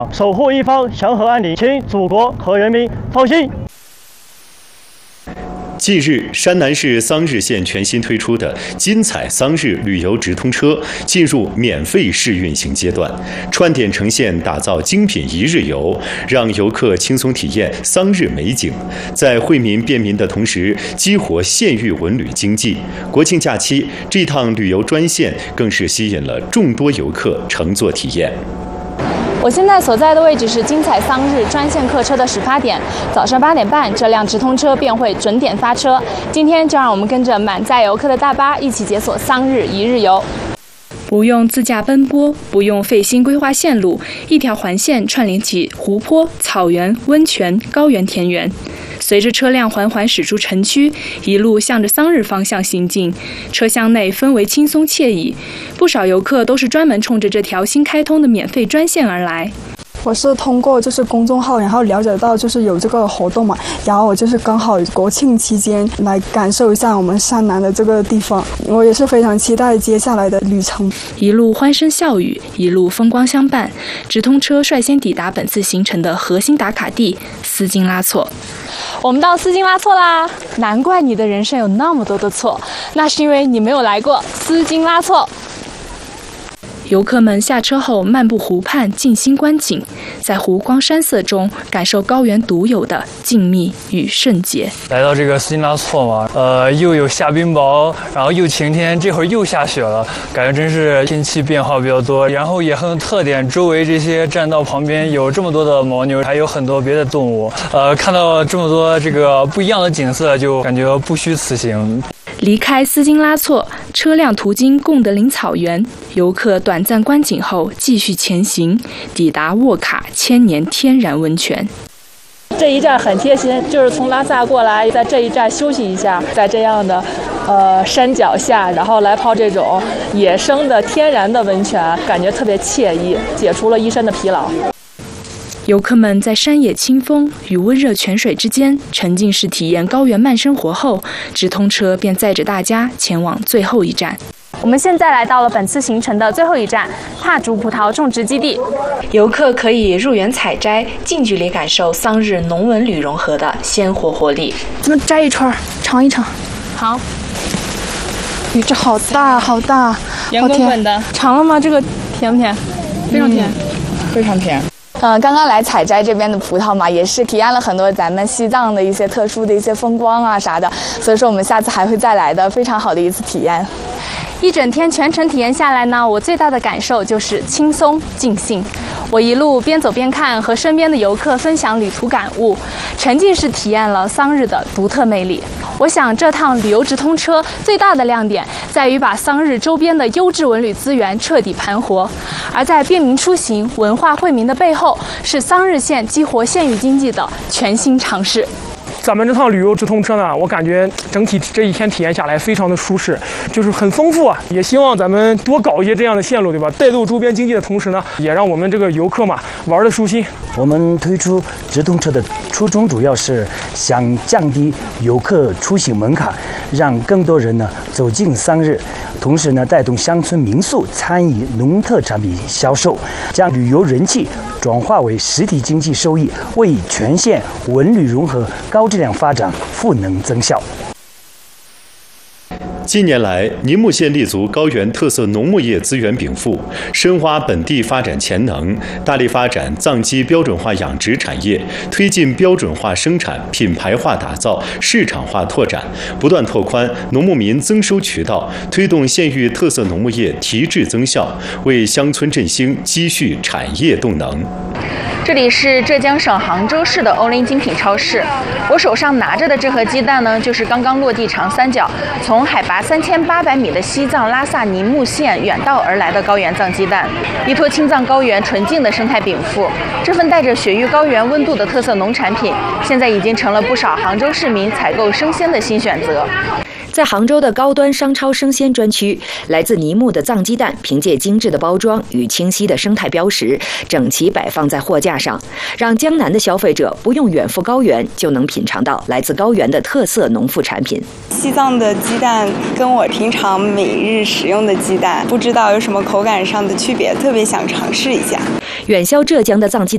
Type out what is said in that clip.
守护一方祥和安宁，请祖国和人民放心。 近日，山南市桑日县全新推出的金彩桑日旅游直通车进入免费试运行阶段，串点呈现，打造精品一日游，让游客轻松体验桑日美景，在惠民便民的同时，激活县域文旅经济。国庆假期，这趟旅游专线更是吸引了众多游客乘坐体验。 我现在所在的位置是金彩桑日专线客车的始发点，早上8点半，这辆直通车便会准点发车。今天就让我们跟着满载游客的大巴一起解锁桑日一日游。不用自驾奔波，不用费心规划线路，一条环线串联起湖泊、草原、温泉、高原、田园。随着车辆缓缓驶出城区，一路向着桑日方向行进，车厢内氛围轻松惬意，不少游客都是专门冲着这条新开通的免费专线而来。 我是通过公众号，然后了解到有这个活动嘛，然后我刚好国庆期间来感受一下我们山南的这个地方，我也是非常期待接下来的旅程。 一路欢声笑语，一路风光相伴，直通车率先抵达本次行程的核心打卡地斯金拉措。我们到斯金拉措啦！难怪你的人生有那么多的错，那是因为你没有来过斯金拉措。游客们下车后漫步湖畔，静心观景，在湖光山色中感受高原独有的静谧与圣洁。 来到这个斯金拉措嘛，又有下冰雹，然后又晴天，这会儿又下雪了，感觉真是天气变化比较多，然后也很有特点。周围这些栈道旁边有这么多的牦牛，还有很多别的动物，看到这么多这个不一样的景色，就感觉不虚此行。 离开斯金拉措，车辆途经贡德林草原，游客短暂观景后继续前行，抵达沃卡千年天然温泉。这一站很贴心，就是从拉萨过来，在这一站休息一下，在这样的山脚下，然后来泡这种野生的天然的温泉，感觉特别惬意，解除了一身的疲劳。游客们在山野清风与温热泉水之间沉浸式体验高原慢生活后，直通车便载着大家前往最后一站。我们现在来到了本次行程的最后一站——帕竹葡萄种植基地。游客可以入园采摘，近距离感受桑日农文旅融合的鲜活活力。 咱们摘一串，尝一尝。 好。 这好大，好大， 圆滚滚的。尝了吗？这个甜不甜？非常甜， 非常甜。 刚刚来采摘这边的葡萄嘛，也是体验了很多咱们西藏的一些特殊的一些风光啊啥的，所以说我们下次还会再来的，非常好的一次体验。一整天全程体验下来呢，我最大的感受就是轻松尽兴。我一路边走边看，和身边的游客分享旅途感悟，沉浸式体验了桑日的独特魅力。我想这趟旅游直通车最大的亮点在于把桑日周边的优质文旅资源彻底盘活，而在便民出行、文化惠民的背后，是桑日县激活县域经济的全新尝试。 咱们这趟旅游直通车呢，我感觉整体这一天体验下来非常的舒适，就是很丰富啊。也希望咱们多搞一些这样的线路，对吧？带动周边经济的同时呢，也让我们这个游客嘛玩的舒心。 我们推出直通车的初衷主要是想降低游客出行门槛，让更多人呢走进桑日，同时呢带动乡村民宿参与农特产品销售，将旅游人气转化为实体经济收益，为全县文旅融合高质量发展赋能增效。 近年来，宁木县立足高原特色农牧业资源禀赋，深挖本地发展潜能，大力发展藏鸡标准化养殖产业，推进标准化生产、品牌化打造、市场化拓展，不断拓宽农牧民增收渠道，推动县域特色农牧业提质增效，为乡村振兴积蓄产业动能。 这里是浙江省杭州市的欧林精品超市。我手上拿着的这盒鸡蛋呢，就是刚刚落地长三角，从海拔3800米的西藏拉萨宁木县远道而来的高原藏鸡蛋，依托青藏高原纯净的生态禀赋，这份带着雪域高原温度的特色农产品，现在已经成了不少杭州市民采购生鲜的新选择。 在杭州的高端商超生鲜专区，来自宁木的藏鸡蛋凭借精致的包装与清晰的生态标识，整齐摆放在货架上，让江南的消费者不用远赴高原就能品尝到来自高原的特色农副产品。 西藏的鸡蛋跟我平常每日使用的鸡蛋不知道有什么口感上的区别，特别想尝试一下。 远销浙江的藏鸡蛋